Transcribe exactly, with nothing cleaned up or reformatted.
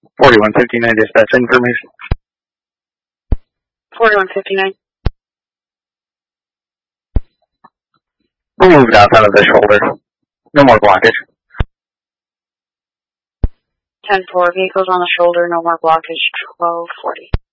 forty-one fifty-nine dispatch information. forty-one fifty-nine. We moved outside of the shoulder. No more blockage. ten four, vehicles on the shoulder, no more blockage, twelve forty.